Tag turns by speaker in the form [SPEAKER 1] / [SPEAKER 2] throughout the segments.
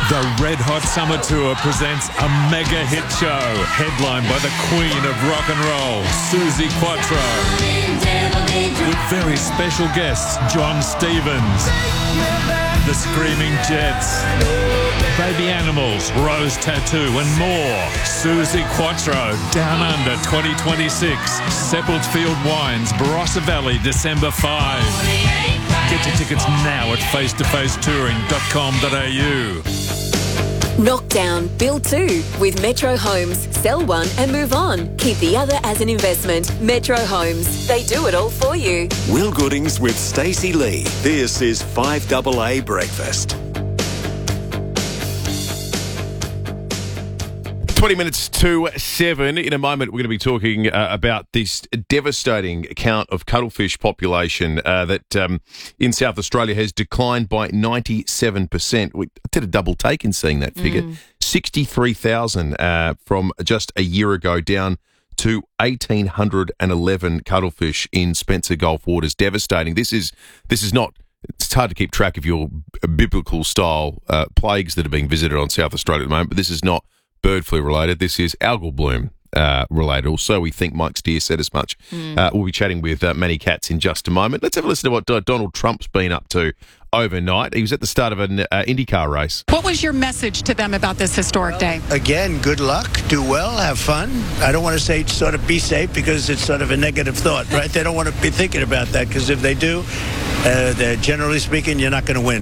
[SPEAKER 1] The Red Hot Summer Tour presents a mega hit show headlined by the queen of rock and roll, Suzi Quatro, with very special guests John Stevens, the Screaming Jets, Baby Animals, Rose Tattoo and more. Suzi Quatro, Down Under 2026, Seppeltsfield Wines, Barossa Valley, December 5. Get your tickets now at facetofacetouring.com.au.
[SPEAKER 2] Knockdown, build two with Metro Homes. Sell one and move on. Keep the other as an investment. Metro Homes. They do it all for you.
[SPEAKER 3] Will Goodings with Stacey Lee. This is 5AA Breakfast.
[SPEAKER 4] 20 minutes to 7. In a moment, we're going to be talking about this devastating count of cuttlefish population that in South Australia has declined by 97%. We did a double take in seeing that figure. 63,000 from just a year ago down to 1,811 cuttlefish in Spencer Gulf waters. Devastating. This is not... It's hard to keep track of your biblical style plagues that are being visited on South Australia at the moment, but this is not bird flu related. This is algal bloom related. Also, we think Mike Steer said as much. We'll be chatting with Manny Katz in just a moment. Let's have a listen to what Donald Trump's been up to overnight. He was at the start of an IndyCar race.
[SPEAKER 5] What was your message to them about this historic day?
[SPEAKER 6] Again, good luck, do well, have fun. I don't want to say sort of be safe because it's sort of a negative thought, right? They don't want to be thinking about that because if they do, they're generally speaking, you're not going to win.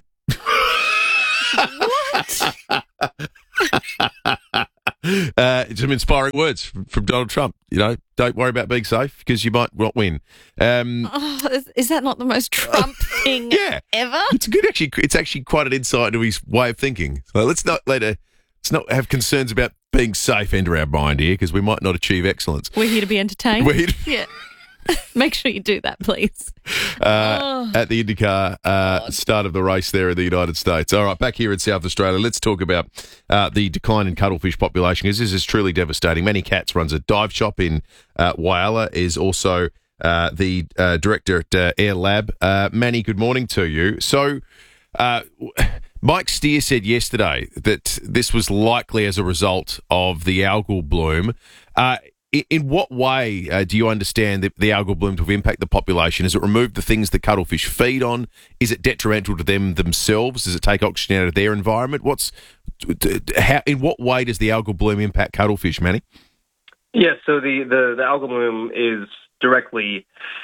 [SPEAKER 4] Some inspiring words from Donald Trump. You know, don't worry about being safe because you might not win.
[SPEAKER 7] Is that not the most Trump thing ever?
[SPEAKER 4] It's good. Actually, it's actually quite an insight into his way of thinking. So let's not have concerns about being safe enter our mind here because we might not achieve excellence.
[SPEAKER 7] We're here to be entertained. Yeah. Make sure you do that, please.
[SPEAKER 4] At the IndyCar start of the race there in the United States. All right, back here in South Australia, let's talk about the decline in cuttlefish population because this is truly devastating. Manny Katz runs a dive shop in Whyalla, is also the director at Air Lab. Manny, good morning to you. So Mike Steer said yesterday that this was likely as a result of the algal bloom. In what way do you understand the algal bloom to have impacted the population? Has it removed the things that cuttlefish feed on? Is it detrimental to them themselves? Does it take oxygen out of their environment? In what way does the algal bloom impact cuttlefish, Manny?
[SPEAKER 8] Yeah, so the algal bloom is directly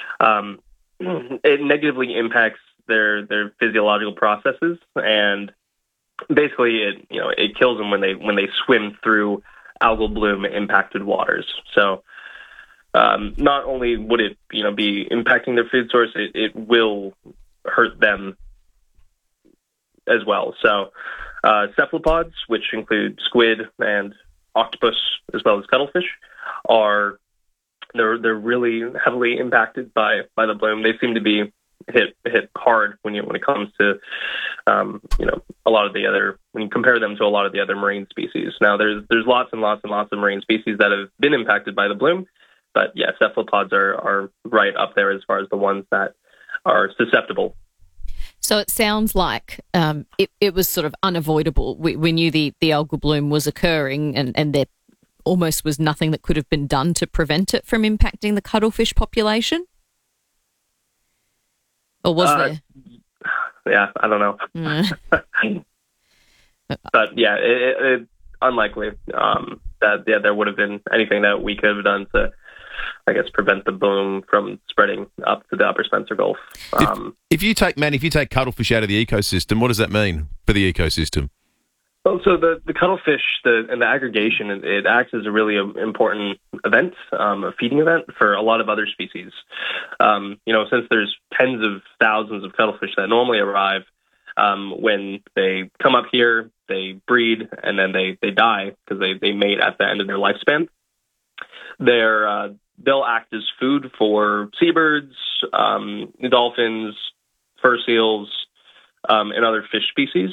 [SPEAKER 8] it negatively impacts their physiological processes, and basically it kills them when they swim through algal bloom impacted waters. So not only would it be impacting their food source, it will hurt them as well. So cephalopods, which include squid and octopus as well as cuttlefish, they're really heavily impacted by the bloom. They seem to be hit hard when it comes to a lot of the other, when you compare them to a lot of the other marine species. Now there's lots and lots and lots of marine species that have been impacted by the bloom, but yeah, cephalopods are right up there as far as the ones that are susceptible.
[SPEAKER 7] So it sounds like it was sort of unavoidable. We knew the algal bloom was occurring and there almost was nothing that could have been done to prevent it from impacting the cuttlefish population? Or was there?
[SPEAKER 8] Yeah, I don't know. But yeah, it unlikely that there would have been anything that we could have done to, I guess, prevent the bloom from spreading up to the upper Spencer Gulf.
[SPEAKER 4] If you take cuttlefish out of the ecosystem, what does that mean for the ecosystem?
[SPEAKER 8] Well, so the cuttlefish and the aggregation, it acts as a really important event, a feeding event for a lot of other species. Since there's tens of thousands of cuttlefish that normally arrive, when they come up here, they breed, and then they die because they mate at the end of their lifespan. They'll act as food for seabirds, dolphins, fur seals, and other fish species.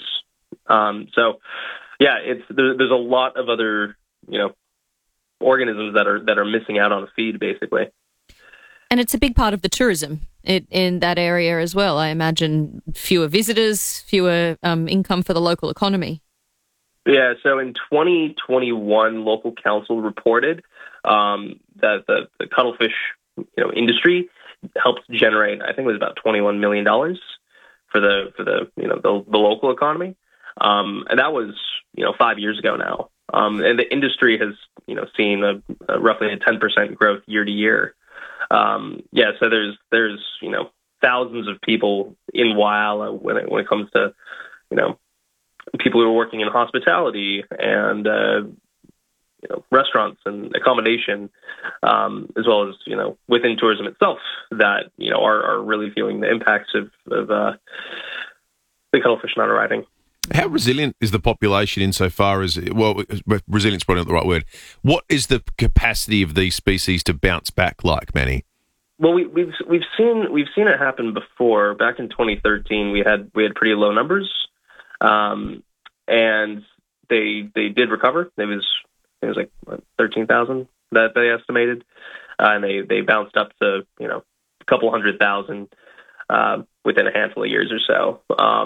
[SPEAKER 8] There's a lot of other, organisms that are missing out on a feed, basically.
[SPEAKER 7] And it's a big part of the tourism in that area as well. I imagine fewer visitors, fewer income for the local economy.
[SPEAKER 8] Yeah, so in 2021, local council reported that the cuttlefish industry helped generate, I think it was about $21 million for the local economy, and that was 5 years ago now. And the industry has seen a roughly a 10% growth year to year. So there's thousands of people in Whyalla when it comes to people who are working in hospitality and restaurants and accommodation, as well as within tourism itself, that are really feeling the impacts of the cuttlefish not arriving.
[SPEAKER 4] How resilient is the population insofar as, well, resilient's probably not the right word. What is the capacity of these species to bounce back like, Manny?
[SPEAKER 8] Well, we've seen it happen before. Back in 2013, we had pretty low numbers, and they did recover. It was like 13,000 that they estimated, and they bounced up to a couple 100,000 within a handful of years or so.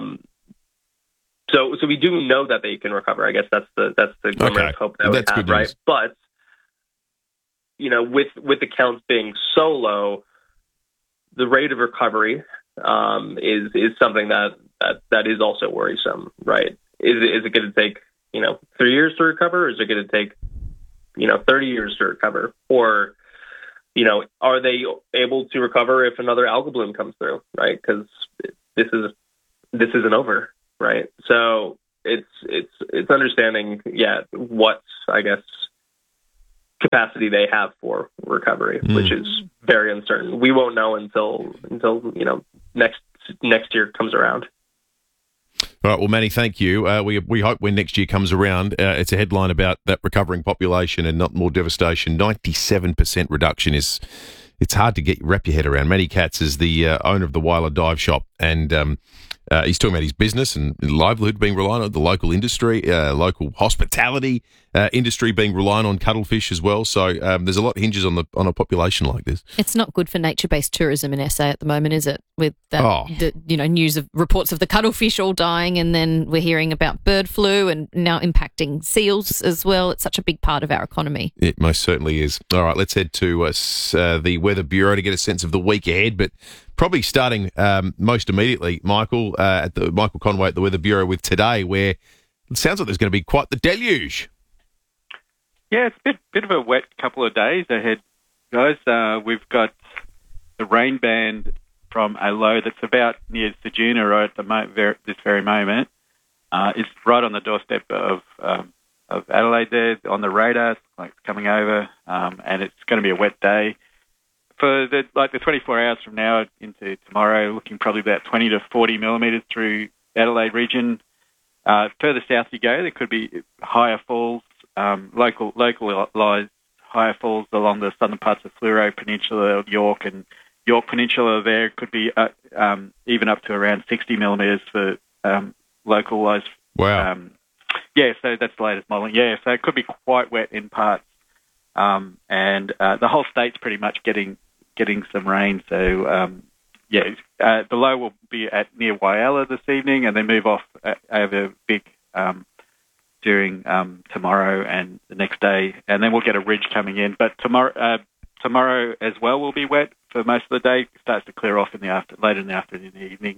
[SPEAKER 8] So we do know that they can recover. I guess that's the glimmer of hope that we have, right? But with the counts being so low, the rate of recovery is something that is also worrisome, right? Is it going to take 3 years to recover, or is it going to take 30 years to recover, or are they able to recover if another algal bloom comes through, right? Because this isn't over. Right. So it's understanding, what, I guess, capacity they have for recovery, which is very uncertain. We won't know until next year comes around.
[SPEAKER 4] All right. Well, Manny, thank you. We hope when next year comes around, it's a headline about that recovering population and not more devastation. 97% reduction it's hard to wrap your head around. Manny Katz is the owner of the Whyalla Dive Shop, and he's talking about his business and livelihood being reliant on the local industry, local hospitality industry being reliant on cuttlefish as well. So there's a lot hinges on a population like this.
[SPEAKER 7] It's not good for nature-based tourism in SA at the moment, is it? With that, news of reports of the cuttlefish all dying, and then we're hearing about bird flu and now impacting seals as well. It's such a big part of our economy.
[SPEAKER 4] It most certainly is. All right, let's head to the Weather Bureau to get a sense of the week ahead, but probably starting most immediately, Michael Conway at the Weather Bureau with today, where it sounds like there's going to be quite the deluge.
[SPEAKER 9] Yeah, it's a bit of a wet couple of days ahead, guys. We've got the rain band from a low that's about near Ceduna right at this very moment. It's right on the doorstep of Adelaide there, on the radar, like coming over, and it's going to be a wet day. For the 24 hours from now into tomorrow, looking probably about 20 to 40 millimetres through Adelaide region. Further south you go, there could be higher falls, localised higher falls along the southern parts of Fleurieu Peninsula, York and York Peninsula. There could be even up to around 60 millimetres for localised.
[SPEAKER 4] Wow.
[SPEAKER 9] So that's the latest modelling. Yeah, so it could be quite wet in parts. And the whole state's pretty much getting some rain. So, the low will be near Whyalla this evening, and then move off over Big during tomorrow and the next day, and then we'll get a ridge coming in. But tomorrow as well will be wet for most of the day. It starts to clear off later in the afternoon and evening.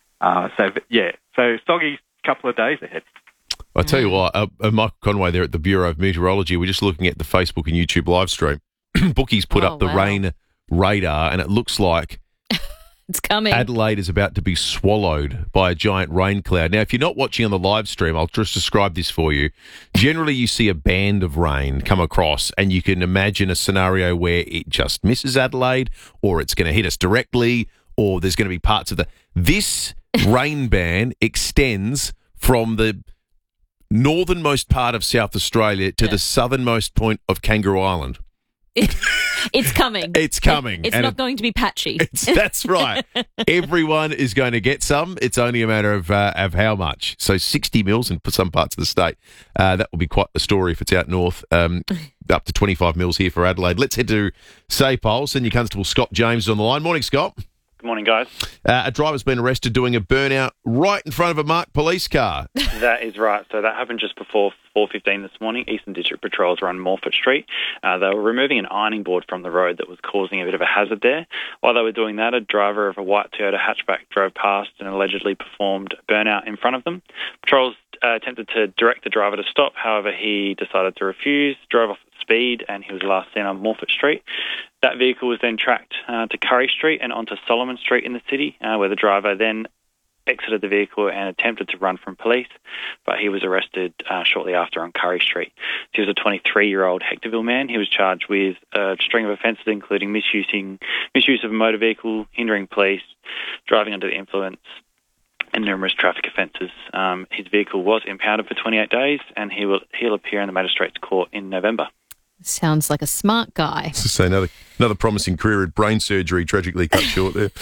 [SPEAKER 9] So soggy couple of days ahead.
[SPEAKER 4] I tell you what, Michael Conway there at the Bureau of Meteorology, we're just looking at the Facebook and YouTube live stream. Bookies put up the rain radar, and it looks like
[SPEAKER 7] it's coming.
[SPEAKER 4] Adelaide is about to be swallowed by a giant rain cloud. Now, if you're not watching on the live stream, I'll just describe this for you. Generally, you see a band of rain come across, and you can imagine a scenario where it just misses Adelaide, or it's going to hit us directly, or there's going to be parts of this rain band extends from the northernmost part of South Australia to the southernmost point of Kangaroo Island.
[SPEAKER 7] It's coming.
[SPEAKER 4] It's coming.
[SPEAKER 7] It's not going to be patchy.
[SPEAKER 4] That's right. Everyone is going to get some. It's only a matter of how much. So 60 mils in some parts of the state. That will be quite the story if it's out north. Up to 25 mils here for Adelaide. Let's head to SAPOL. Senior Constable Scott James is on the line. Morning, Scott.
[SPEAKER 10] Good morning, guys.
[SPEAKER 4] A driver's been arrested doing a burnout right in front of a marked police car.
[SPEAKER 10] That is right. So that happened just before 4:15 this morning. Eastern District Patrols were on Morford Street. They were removing an ironing board from the road that was causing a bit of a hazard there. While they were doing that, a driver of a white Toyota hatchback drove past and allegedly performed a burnout in front of them. Patrols attempted to direct the driver to stop. However, he decided to refuse, drove off at speed, and he was last seen on Morford Street. That vehicle was then tracked to Curry Street and onto Solomon Street in the city, where the driver then exited the vehicle and attempted to run from police, but he was arrested shortly after on Curry Street. He was a 23-year-old Hectorville man. He was charged with a string of offences, including misuse of a motor vehicle, hindering police, driving under the influence, and numerous traffic offences. His vehicle was impounded for 28 days, and he'll appear in the Magistrates Court in November.
[SPEAKER 7] Sounds like a smart guy.
[SPEAKER 4] To say another promising career at brain surgery tragically cut short there.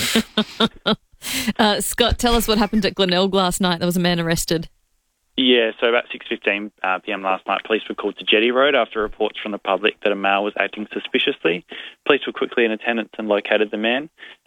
[SPEAKER 7] Scott, tell us what happened at Glenelg last night. There was a man arrested.
[SPEAKER 10] Yeah, so about 6:15 p.m. last night, police were called to Jetty Road after reports from the public that a male was acting suspiciously. Police were quickly in attendance and located the man.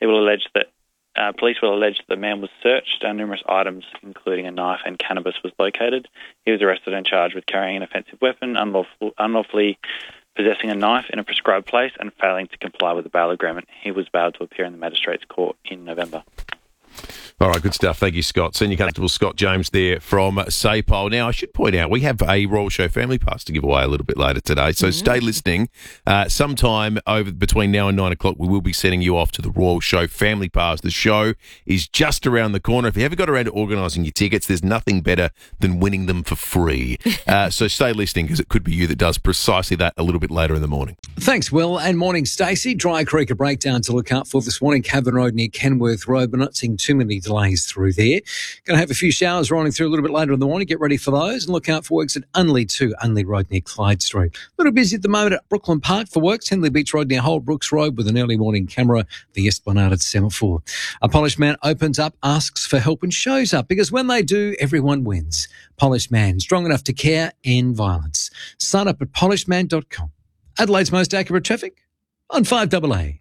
[SPEAKER 10] Police will allege that the man was searched and numerous items, including a knife and cannabis, was located. He was arrested and charged with carrying an offensive weapon, unlawfully possessing a knife in a prescribed place, and failing to comply with the bail agreement. He was bailed to appear in the Magistrates Court in November.
[SPEAKER 4] All right, good stuff. Thank you, Scott. Senior Constable Scott James there from SAPOL. Now, I should point out, we have a Royal Show Family Pass to give away a little bit later today, so stay listening. Sometime between now and 9 o'clock, we will be sending you off to the Royal Show Family Pass. The show is just around the corner. If you haven't got around to organising your tickets, there's nothing better than winning them for free. So stay listening, because it could be you that does precisely that a little bit later in the morning.
[SPEAKER 11] Thanks, Will, and morning, Stacey. Dry Creek, a breakdown to look out for this morning. Cavan Road near Kenworth Road. We're not seeing too many delays through there. Going to have a few showers rolling through a little bit later in the morning. Get ready for those, and look out for works at Unley 2, Unley Road near Clyde Street. A little busy at the moment at Brooklyn Park for works. Henley Beach Road near Holbrooks Road with an early morning camera. The Esplanade at semaphore. A Polished Man opens up, asks for help, and shows up, because when they do, everyone wins. Polished Man, strong enough to care, end violence. Sign up at polishedman.com. Adelaide's most accurate traffic on 5AA.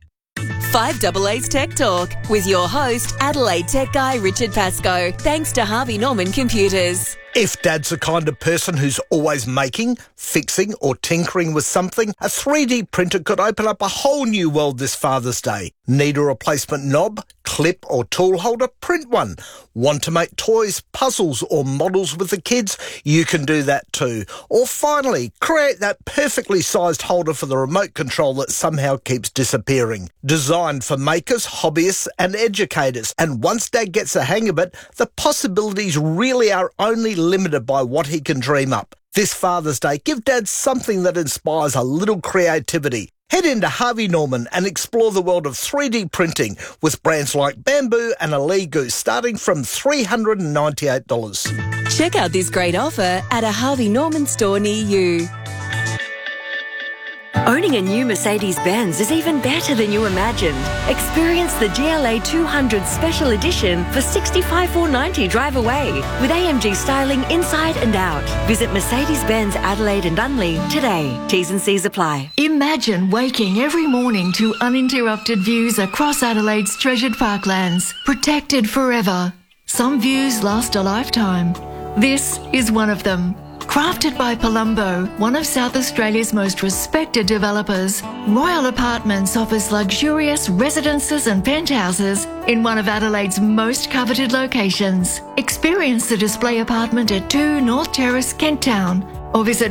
[SPEAKER 2] 5AA's Tech Talk with your host, Adelaide Tech Guy Richard Pascoe. Thanks to Harvey Norman Computers.
[SPEAKER 12] If Dad's the kind of person who's always making, fixing or tinkering with something, a 3D printer could open up a whole new world this Father's Day. Need a replacement knob, clip or tool holder? Print one. Want to make toys, puzzles or models with the kids? You can do that too. Or finally, create that perfectly sized holder for the remote control that somehow keeps disappearing. Designed for makers, hobbyists and educators. And once Dad gets the hang of it, the possibilities really are only limited by what he can dream up. This Father's Day, give Dad something that inspires a little creativity. Head into Harvey Norman and explore the world of 3D printing with brands like Bamboo and Aligo starting from $398.
[SPEAKER 2] Check out this great offer at a Harvey Norman store near you. Owning a new Mercedes-Benz is even better than you imagined. Experience the GLA 200 Special Edition for $65,490 drive away with AMG styling inside and out. Visit Mercedes-Benz Adelaide and Unley today. T's and C's apply.
[SPEAKER 13] Imagine waking every morning to uninterrupted views across Adelaide's treasured parklands, protected forever. Some views last a lifetime. This is one of them. Crafted by Palumbo, one of South Australia's most respected developers, Royal Apartments offers luxurious residences and penthouses in one of Adelaide's most coveted locations. Experience the display apartment at 2 North Terrace, Kent Town, or visit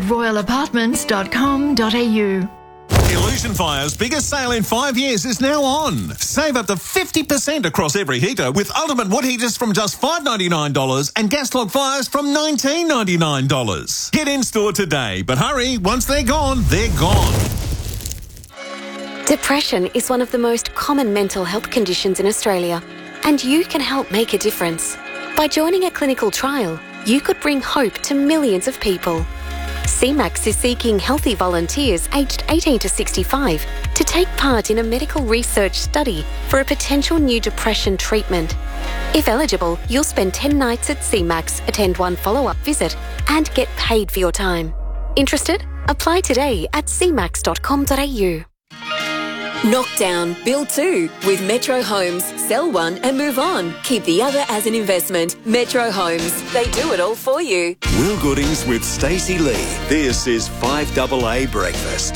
[SPEAKER 13] royalapartments.com.au.
[SPEAKER 14] Illusion Fire's biggest sale in 5 years is now on. Save up to 50% across every heater with Ultimate Wood Heaters from just $599 and gas log fires from $19.99. Get in store today, but hurry, once they're gone, they're gone.
[SPEAKER 15] Depression is one of the most common mental health conditions in Australia, and you can help make a difference. By joining a clinical trial, you could bring hope to millions of people. CMAX is seeking healthy volunteers aged 18 to 65 to take part in a medical research study for a potential new depression treatment. If eligible, you'll spend 10 nights at CMAX, attend one follow-up visit, and get paid for your time. Interested? Apply today at cmax.com.au. Knock down, build two with Metro Homes. Sell one and move on. Keep the other as an investment. Metro Homes. They do it all for you.
[SPEAKER 3] Will Goodings with Stacey Lee. This is 5AA Breakfast.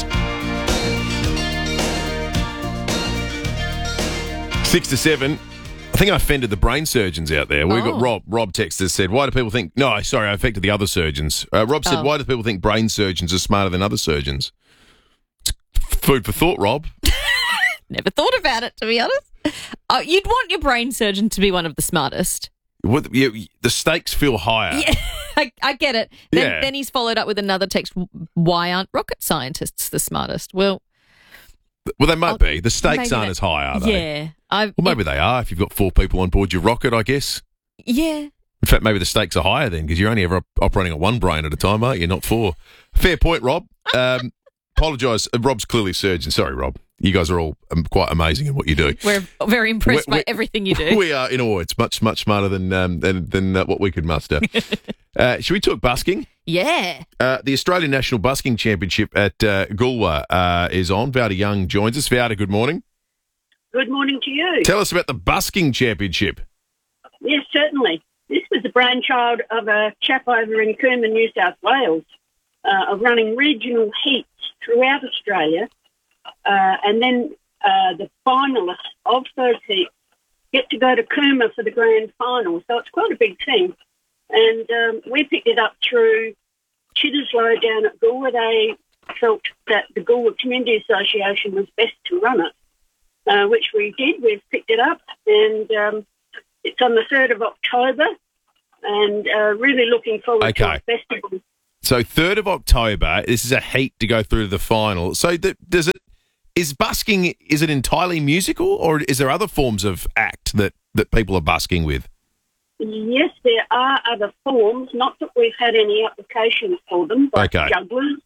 [SPEAKER 4] 6 to 7. I think I offended the brain surgeons out there. We've got Rob. Rob texted said, why do people think... No, sorry, I affected the other surgeons. Rob said, why do people think brain surgeons are smarter than other surgeons? It's food for thought, Rob.
[SPEAKER 7] Never thought about it, to be honest. You'd want your brain surgeon to be one of the smartest.
[SPEAKER 4] The stakes feel higher.
[SPEAKER 7] Yeah, I get it. Then he's followed up with another text, why aren't rocket scientists the smartest? Well,
[SPEAKER 4] they might be. The stakes aren't as high, are they?
[SPEAKER 7] Yeah.
[SPEAKER 4] Maybe they are if you've got 4 people on board your rocket, I guess.
[SPEAKER 7] Yeah.
[SPEAKER 4] In fact, maybe the stakes are higher then because you're only ever operating on one brain at a time, aren't you? Not 4. Fair point, Rob. Apologise. Rob's clearly a surgeon. Sorry, Rob. You guys are all quite amazing in what you do.
[SPEAKER 7] We're very impressed by everything you do.
[SPEAKER 4] We are in awe. It's much, much smarter than what we could muster. Should we talk busking?
[SPEAKER 7] Yeah.
[SPEAKER 4] The Australian National Busking Championship at Goolwa is on. Vowda Young joins us. Vowda, good morning.
[SPEAKER 16] Good morning to you.
[SPEAKER 4] Tell us about the Busking Championship.
[SPEAKER 16] Yes, certainly. This was the brainchild of a chap over in Cooma, New South Wales, of running regional heats throughout Australia. And then the finalists of those heats get to go to Cooma for the grand final. So it's quite a big thing. And we picked it up through Chitterslow down at Goolwa. They felt that the Goolwa Community Association was best to run it, which we did. We've picked it up, and it's on the 3rd of October, and really looking forward to the festival.
[SPEAKER 4] So 3rd of October, this is a heat to go through to the final. So is busking, is it entirely musical, or is there other forms of act that people are busking with?
[SPEAKER 16] Yes, there are other forms, not that we've had any applications for them, but jugglers,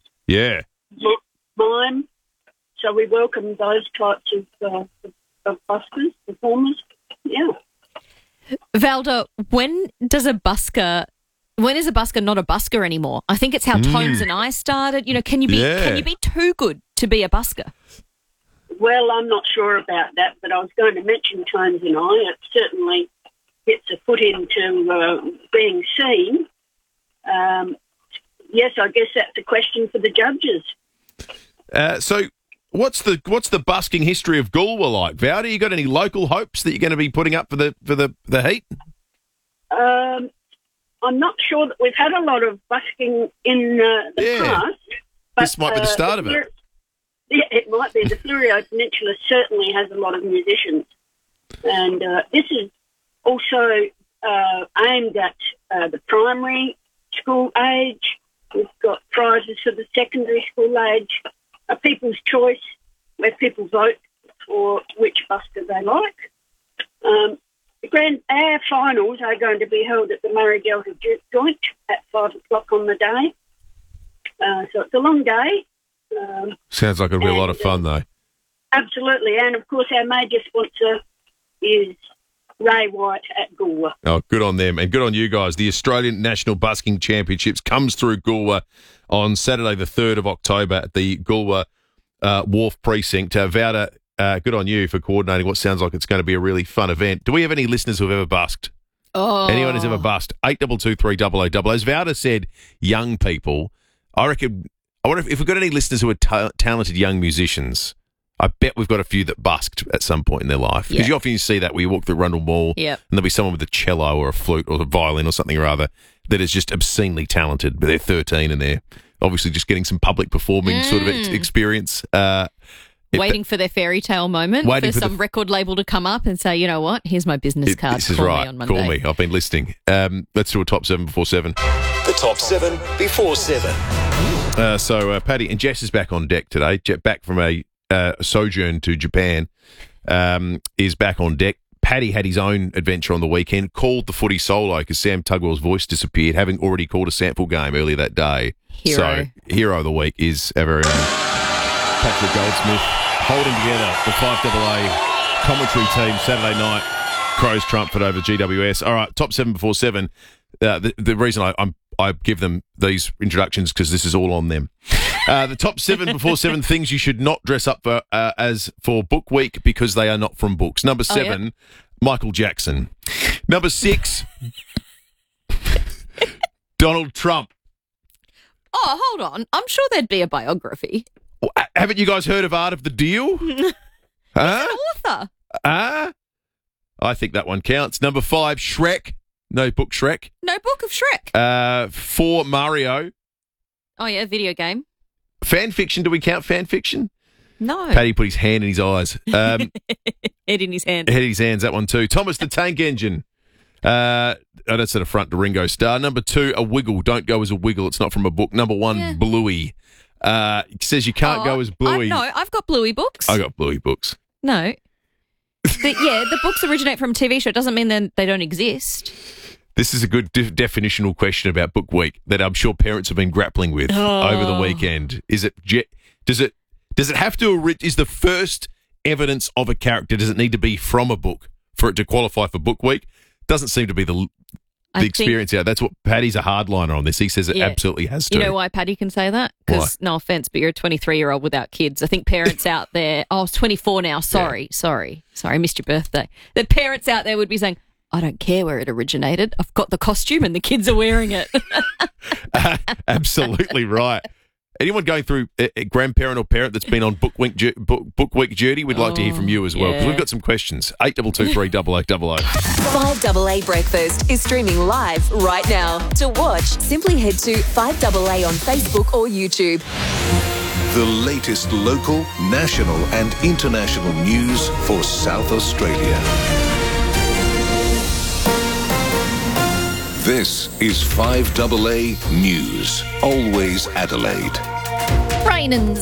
[SPEAKER 16] mime. So we welcome those types of buskers, performers. Yeah.
[SPEAKER 7] Valda, when is a busker not a busker anymore? I think it's how Tones and I started. You know, can you be too good to be a busker?
[SPEAKER 16] Well, I'm not sure about that, but I was going to mention Tones and I. It certainly gets a foot into being seen. Yes, I guess that's a question for the judges.
[SPEAKER 4] So what's the busking history of Goolwa like? Vowda, you got any local hopes that you're going to be putting up for the heat?
[SPEAKER 16] I'm not sure that we've had a lot of busking in the past. But,
[SPEAKER 4] this might be the start of it.
[SPEAKER 16] Yeah, it might be. The Fleurieu Peninsula certainly has a lot of musicians. And this is also aimed at the primary school age. We've got prizes for the secondary school age, a people's choice, where people vote for which busker they like. Our finals are going to be held at the Murray Delta Joint at 5 o'clock on the day. So it's a long day.
[SPEAKER 4] Sounds like it'll be a lot of fun, though.
[SPEAKER 16] Absolutely. And, of course, our major sponsor is Ray White at Goolwa.
[SPEAKER 4] Oh, good on them. And good on you guys. The Australian National Busking Championships comes through Goolwa on Saturday the 3rd of October at the Goolwa Wharf Precinct. Vowda, good on you for coordinating what sounds like it's going to be a really fun event. Do we have any listeners who have ever busked?
[SPEAKER 7] Oh.
[SPEAKER 4] Anyone who's ever busked? 8223 0000. As Vowda said, young people. I wonder if we've got any listeners who are talented young musicians. I bet we've got a few that busked at some point in their life. Because you often see that where you walk through Rundle Mall and there'll be someone with a cello or a flute or a violin or something or other that is just obscenely talented, but they're 13 and they're obviously just getting some public performing sort of experience.
[SPEAKER 7] Waiting for their fairy tale moment, for some record label to come up and say, you know what, here's my business card.
[SPEAKER 4] This is
[SPEAKER 7] Call
[SPEAKER 4] right.
[SPEAKER 7] me on Monday.
[SPEAKER 4] Call me. I've been listening. Let's do a top 7 before 7.
[SPEAKER 3] The top 7 before 7.
[SPEAKER 4] So Paddy and Jess is back on deck today. Back from a sojourn to Japan, is back on deck. Paddy had his own adventure on the weekend, called the footy solo because Sam Tugwell's voice disappeared, having already called a sample game earlier that day. So hero of the week is our very own Patrick Goldsmith, holding together the 5AA commentary team Saturday night. Crows triumphant over GWS. All right, top 7 before 7. The reason I give them these introductions because this is all on them. The top 7 before 7 things you should not dress up for as for Book Week because they are not from books. Number 7, Michael Jackson. Number 6, Donald Trump.
[SPEAKER 7] Oh, hold on. I'm sure there'd be a biography.
[SPEAKER 4] Haven't you guys heard of Art of the Deal?
[SPEAKER 7] He's an author.
[SPEAKER 4] I think that one counts. Number 5, Shrek. No book Shrek.
[SPEAKER 7] No book of Shrek.
[SPEAKER 4] 4, Mario.
[SPEAKER 7] Oh, yeah, video game.
[SPEAKER 4] Fan fiction. Do we count fan fiction?
[SPEAKER 7] No.
[SPEAKER 4] Paddy put his hand in his eyes.
[SPEAKER 7] Head in his hand.
[SPEAKER 4] Head in his hands, that one too. Thomas the Tank Engine. That's at a front to Ringo Starr. Number 2, a wiggle. Don't go as a wiggle. It's not from a book. Number 1, Bluey. It says you can't go as Bluey.
[SPEAKER 7] No, I've got Bluey books.
[SPEAKER 4] I got Bluey books.
[SPEAKER 7] No. The books originate from a TV show. It doesn't mean that they don't exist.
[SPEAKER 4] This is a good definitional question about Book Week that I'm sure parents have been grappling with over the weekend. Is it have to, is the first evidence of a character, does it need to be from a book for it to qualify for Book Week? Doesn't seem to be the experience here. That's what Paddy's a hardliner on this. He says it absolutely has to.
[SPEAKER 7] You know why Paddy can say that? Because, no offence, but you're a 23-year-old without kids. I think parents out there, I was 24 now, sorry, I missed your birthday. The parents out there would be saying, I don't care where it originated. I've got the costume and the kids are wearing it.
[SPEAKER 4] Absolutely right. Anyone going through a grandparent or parent that's been on Book Week duty, we'd like to hear from you as well, because we've got some questions. 8223 8800.
[SPEAKER 17] 5AA Breakfast is streaming live right now. To watch, simply head to 5AA on Facebook or YouTube.
[SPEAKER 3] The latest local, national and international news for South Australia. This is 5AA News, always Adelaide.
[SPEAKER 18] Rain and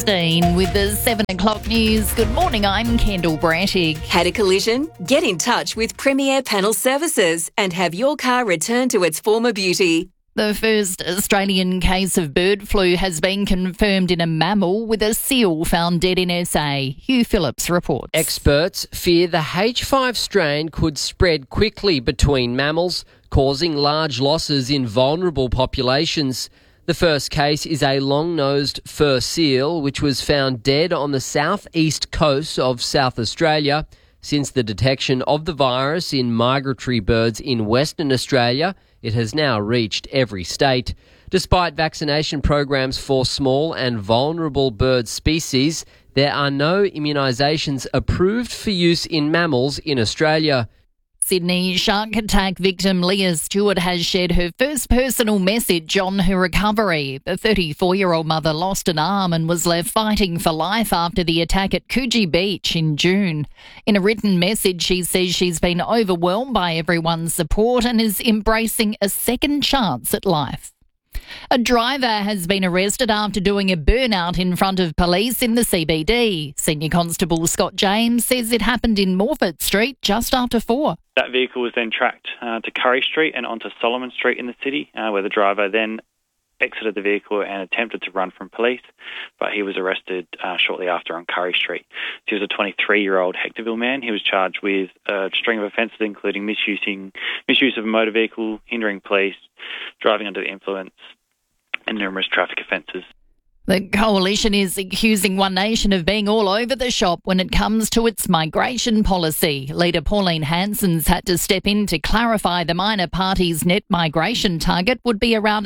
[SPEAKER 18] 16 with the 7 o'clock news. Good morning, I'm Kendall Brattig.
[SPEAKER 17] Had a collision? Get in touch with Premier Panel Services and have your car returned to its former beauty.
[SPEAKER 18] The first Australian case of bird flu has been confirmed in a mammal with a seal found dead in SA. Hugh Phillips reports.
[SPEAKER 19] Experts fear the H5 strain could spread quickly between mammals, causing large losses in vulnerable populations. The first case is a long-nosed fur seal, which was found dead on the southeast coast of South Australia. Since the detection of the virus in migratory birds in Western Australia, it has now reached every state. Despite vaccination programs for small and vulnerable bird species, there are no immunisations approved for use in mammals in Australia.
[SPEAKER 18] Sydney shark attack victim Leah Stewart has shared her first personal message on her recovery. The 34-year-old mother lost an arm and was left fighting for life after the attack at Coogee Beach in June. In a written message, she says she's been overwhelmed by everyone's support and is embracing a second chance at life. A driver has been arrested after doing a burnout in front of police in the CBD. Senior Constable Scott James says it happened in Morford Street just after 4.
[SPEAKER 10] That vehicle was then tracked to Curry Street and onto Solomon Street in the city, where the driver then exited the vehicle and attempted to run from police, but he was arrested shortly after on Curry Street. He was a 23-year-old Hectorville man. He was charged with a string of offences, including misuse of a motor vehicle, hindering police, driving under the influence, and numerous traffic offences.
[SPEAKER 18] The coalition is accusing One Nation of being all over the shop when it comes to its migration policy. Leader Pauline Hanson's had to step in to clarify the minor party's net migration target would be around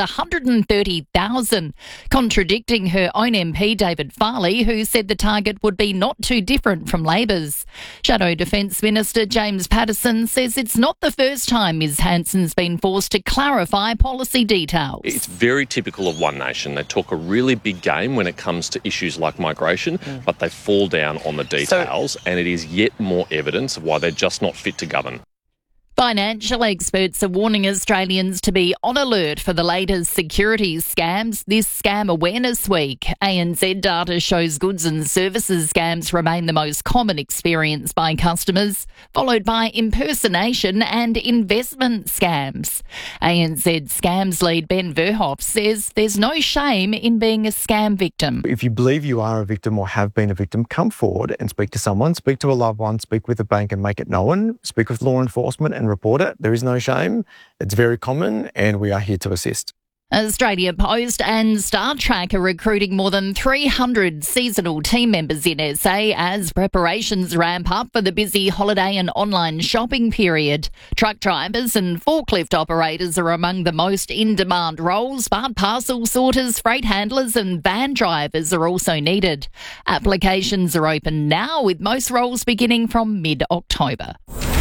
[SPEAKER 18] 130,000, contradicting her own MP David Farley, who said the target would be not too different from Labor's. Shadow Defence Minister James Patterson says it's not the first time Ms Hanson's been forced to clarify policy details.
[SPEAKER 20] It's very typical of One Nation. They talk a really big game when it comes to issues like migration, but they fall down on the details, and it is yet more evidence of why they're just not fit to govern.
[SPEAKER 18] Financial experts are warning Australians to be on alert for the latest securities scams this Scam Awareness Week. ANZ data shows goods and services scams remain the most common experience by customers, followed by impersonation and investment scams. ANZ Scams lead Ben Verhoff says there's no shame in being a scam victim.
[SPEAKER 21] If you believe you are a victim or have been a victim, come forward and speak to someone, speak to a loved one, speak with a bank and make it known, speak with law enforcement and report it. There is no shame. It's very common and we are here to assist.
[SPEAKER 18] Australia Post and Star Trek are recruiting more than 300 seasonal team members in SA as preparations ramp up for the busy holiday and online shopping period. Truck drivers and forklift operators are among the most in-demand roles, but parcel sorters, freight handlers and van drivers are also needed. Applications are open now, with most roles beginning from mid-October.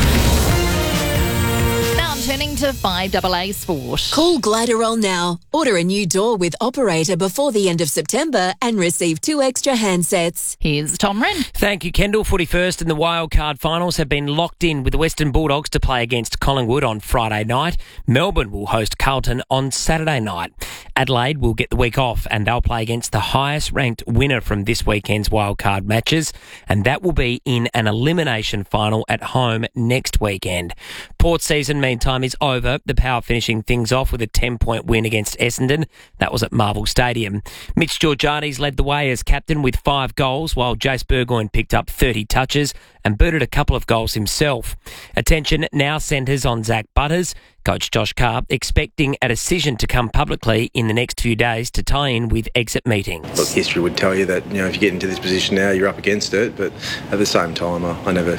[SPEAKER 18] Turning to 5AA Sport.
[SPEAKER 17] Call Gliderol now. Order a new door with Operator before the end of September and receive 2 extra handsets.
[SPEAKER 18] Here's Tom Wren.
[SPEAKER 1] Thank you, Kendall. Footy first and the wildcard finals have been locked in, with the Western Bulldogs to play against Collingwood on Friday night. Melbourne will host Carlton on Saturday night. Adelaide will get the week off and they'll play against the highest ranked winner from this weekend's wildcard matches, and that will be in an elimination final at home next weekend. Port season, meantime, is over. The Power finishing things off with a 10-point win against Essendon. That was at Marvel Stadium. Mitch Georgiades led the way as captain with 5 goals, while Jace Burgoyne picked up 30 touches and booted a couple of goals himself. Attention now centres on Zach Butters. Coach Josh Carr expecting a decision to come publicly in the next few days to tie in with exit meetings.
[SPEAKER 22] Look, history would tell you that, if you get into this position now, you're up against it. But at the same time, I never,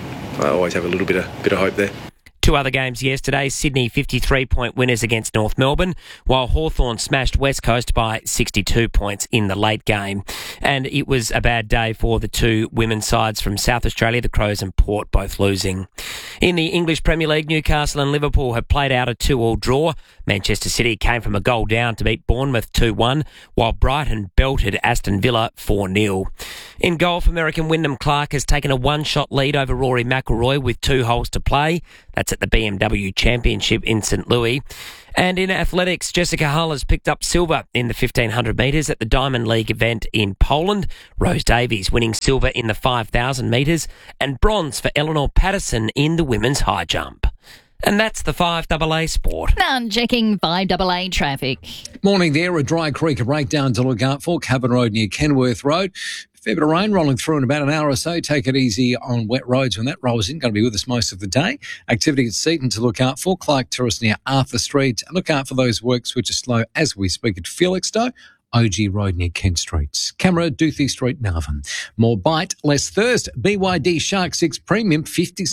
[SPEAKER 22] I always have a little bit of hope there.
[SPEAKER 1] 2 other games yesterday. Sydney 53-point winners against North Melbourne, while Hawthorn smashed West Coast by 62 points in the late game. And it was a bad day for the 2 women's sides from South Australia, the Crows and Port, both losing. In the English Premier League, Newcastle and Liverpool have played out a 2-2 draw. Manchester City came from a goal down to beat Bournemouth 2-1, while Brighton belted Aston Villa 4-0. In golf, American Wyndham Clark has taken a 1-shot lead over Rory McIlroy with 2 holes to play. That's at the BMW Championship in St. Louis. And in athletics, Jessica Hull has picked up silver in the 1500 metres at the Diamond League event in Poland. Rose Davies winning silver in the 5000 metres and bronze for Eleanor Patterson in the women's high jump. And that's the 5AA Sport.
[SPEAKER 18] Now checking 5AA traffic.
[SPEAKER 11] Morning there, a Dry Creek breakdown to look out for. Cavan Road near Kenworth Road. Fair bit of rain rolling through in about an hour or so. Take it easy on wet roads when that rolls in. Going to be with us most of the day. Activity at Seaton to look out for. Clark Terrace near Arthur Street. Look out for those works which are slow as we speak at Felixstowe. OG Road near Kent Street. Camera, Duthie Street, Malvern. More bite, less thirst. BYD Shark 6 Premium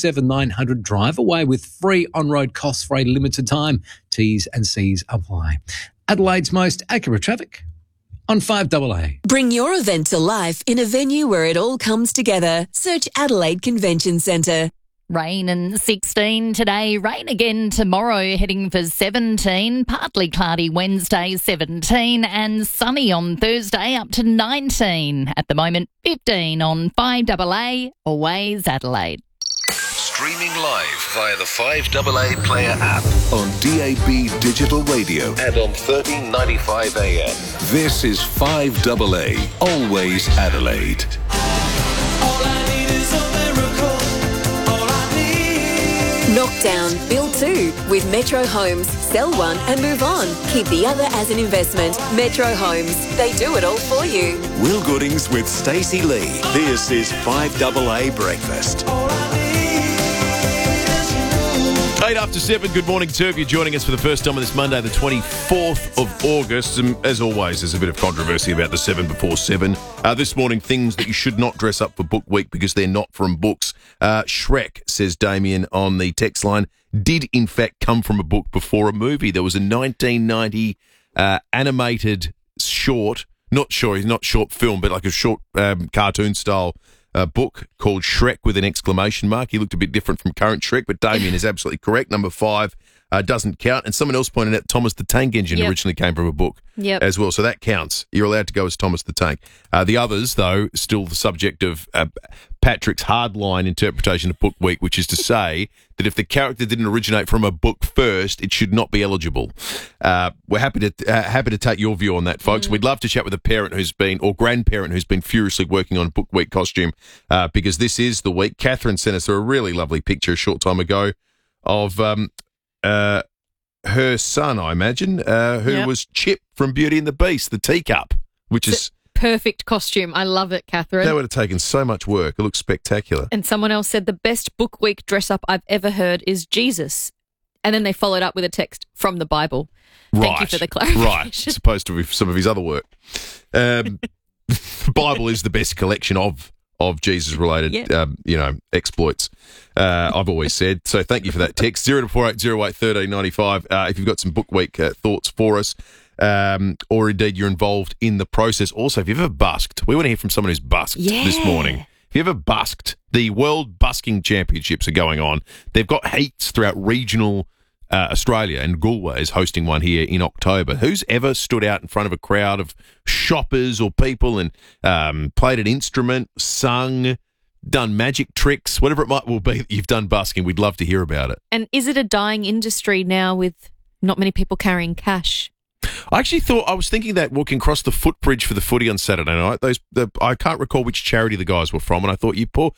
[SPEAKER 11] 57,900 drive away with free on-road costs for a limited time. T's and C's apply. Adelaide's most accurate traffic on 5AA.
[SPEAKER 17] Bring your event to life in a venue where it all comes together. Search Adelaide Convention Centre.
[SPEAKER 18] Rain and 16 today, rain again tomorrow, heading for 17, partly cloudy Wednesday 17 and sunny on Thursday up to 19. At the moment 15 on 5AA, always Adelaide.
[SPEAKER 3] Streaming live via the 5AA Player app on DAB Digital Radio and on 1395 AM. This is 5AA, always Adelaide.
[SPEAKER 17] Knockdown, build 2 with Metro Homes. Sell one and move on. Keep the other as an investment. Metro Homes. They do it all for you.
[SPEAKER 23] Will Goodings with Stacey Lee. This is 5AA Breakfast.
[SPEAKER 4] 8 after 7, good morning to you. If you're joining us for the first time on this Monday, the 24th of August. And as always, there's a bit of controversy about the 7 before 7. This morning, things that you should not dress up for Book Week because they're not from books. Shrek, says Damien on the text line, did in fact come from a book before a movie. There was a 1990 animated short, not short film, but like a short cartoon style book called Shrek with an exclamation mark. He looked a bit different from current Shrek, but Damien is absolutely correct. Number 5 doesn't count. And someone else pointed out Thomas the Tank Engine originally came from a book as well. So that counts. You're allowed to go as Thomas the Tank. The others, though, still the subject of Patrick's hardline interpretation of Book Week, which is to say that if the character didn't originate from a book first, it should not be eligible. We're happy to take your view on that, folks. We'd love to chat with a parent who's been, or grandparent who's been furiously working on Book Week costume, because this is the week. Catherine sent us a really lovely picture a short time ago of her son, I imagine, who was Chip from Beauty and the Beast, the teacup, which is
[SPEAKER 7] perfect costume. I love it, Catherine.
[SPEAKER 4] That would have taken so much work. It looks spectacular.
[SPEAKER 7] And someone else said the best Book Week dress up I've ever heard is Jesus. And then they followed up with a text from the Bible. Thank you for the clarification.
[SPEAKER 4] Right, as opposed to some of his other work. The Bible is the best collection of Jesus-related, exploits. I've always said. So thank you for that text. 0248081395. If you've got some book week thoughts for us, or indeed you're involved in the process. Also, if you've ever busked, we want to hear from someone who's busked this morning. If you ever busked, the World Busking Championships are going on. They've got heats throughout regional Australia, and Galway is hosting one here in October. Who's ever stood out in front of a crowd of shoppers or people and played an instrument, sung, done magic tricks, whatever it might well be that you've done busking? We'd love to hear about it. And
[SPEAKER 7] is it a dying industry now with not many people carrying cash?
[SPEAKER 4] I was thinking that walking across the footbridge for the footy on Saturday night, I can't recall which charity the guys were from, and I thought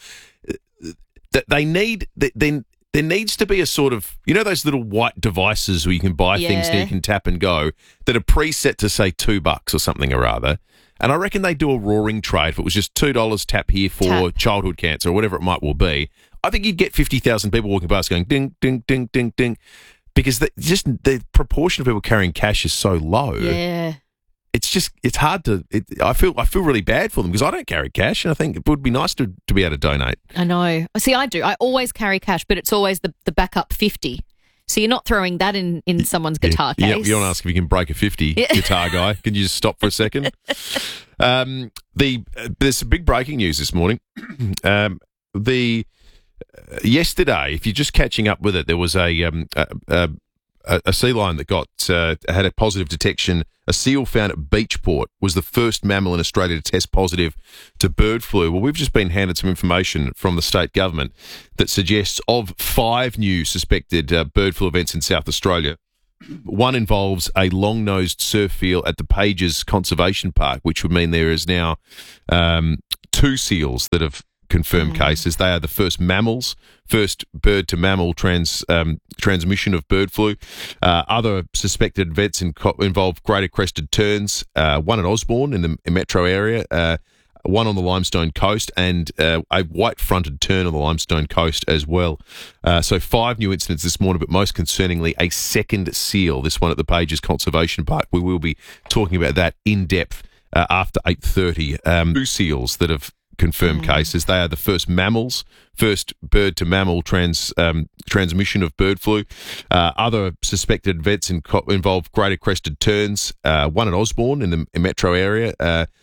[SPEAKER 4] there needs to be a sort of, those little white devices where you can buy things and you can tap and go that are preset to say $2 or something or other. And I reckon they do a roaring trade. If it was just $2 tap here for childhood cancer or whatever it might well be, I think you'd get 50,000 people walking past going ding, ding, ding, ding, ding. Because the proportion of people carrying cash is so low.
[SPEAKER 7] Yeah.
[SPEAKER 4] It's hard to. I feel really bad for them because I don't carry cash, and I think it would be nice to be able to donate.
[SPEAKER 7] I know. See, I do. I always carry cash, but it's always the backup 50. So you're not throwing that in someone's guitar case.
[SPEAKER 4] Yeah, you don't ask if you can break a 50, guitar guy. Can you just stop for a second? There's some big breaking news this morning. Yesterday, if you're just catching up with it, there was a sea lion that had a positive detection. A seal found at Beachport was the first mammal in Australia to test positive to bird flu. Well, we've just been handed some information from the state government that suggests of 5 new suspected bird flu events in South Australia, one involves a long-nosed surf eel at the Pages Conservation Park, which would mean there is now 2 seals that have confirmed cases. They are the first bird-to-mammal transmission of bird flu. Other suspected events involve greater crested terns, one at Osborne in the metro area, one on the Limestone Coast, and a white-fronted tern on the Limestone Coast as well. So 5 new incidents this morning, but most concerningly, a second seal, this one at the Pages Conservation Park. We will be talking about that in depth after 8:30. 2 seals that have confirmed cases. They are the first bird-to-mammal transmission of bird flu. Other suspected events involve greater crested terns, one at Osborne in the metro area,